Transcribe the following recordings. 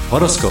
Horoskop.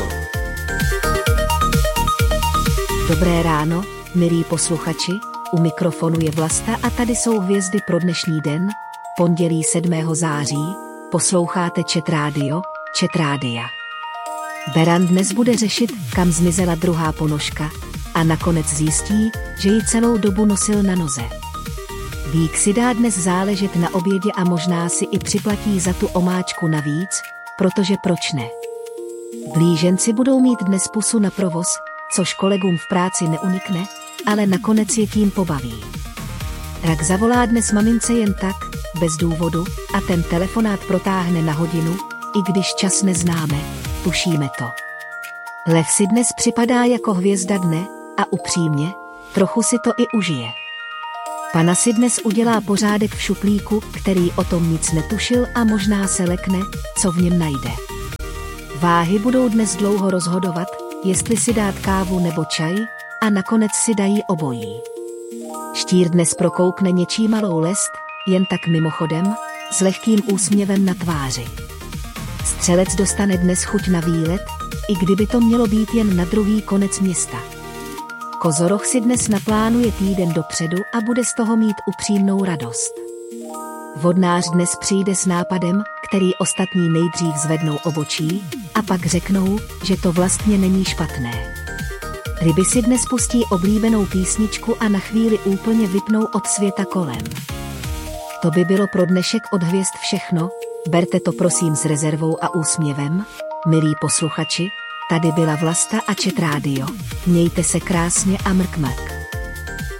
Dobré ráno, milí posluchači, u mikrofonu je Vlasta a tady jsou hvězdy pro dnešní den, pondělí 7. září, posloucháte Chat Rádia. Beran dnes bude řešit, kam zmizela druhá ponožka, a nakonec zjistí, že ji celou dobu nosil na noze. Vík si dá dnes záležet na obědě a možná si i připlatí za tu omáčku navíc, protože proč ne? Blíženci budou mít dnes pusu na provoz, což kolegům v práci neunikne, ale nakonec je tím pobaví. Rak zavolá dnes mamince jen tak, bez důvodu, a ten telefonát protáhne na hodinu, i když čas neznáme, tušíme to. Lev si dnes připadá jako hvězda dne, a upřímně, trochu si to i užije. Pana si dnes udělá pořádek v šuplíku, který o tom nic netušil a možná se lekne, co v něm najde. Váhy budou dnes dlouho rozhodovat, jestli si dát kávu nebo čaj, a nakonec si dají obojí. Štír dnes prokoukne něčí malou lest, jen tak mimochodem, s lehkým úsměvem na tváři. Střelec dostane dnes chuť na výlet, i kdyby to mělo být jen na druhý konec města. Kozoroch si dnes naplánuje týden dopředu a bude z toho mít upřímnou radost. Vodnář dnes přijde s nápadem, který ostatní nejdřív zvednou obočí, a pak řeknou, že to vlastně není špatné. Ryby si dnes pustí oblíbenou písničku a na chvíli úplně vypnou od světa kolem. To by bylo pro dnešek od hvězd všechno, berte to prosím s rezervou a úsměvem, milí posluchači, tady byla Vlasta a Chat Rádio, mějte se krásně a mrkmat.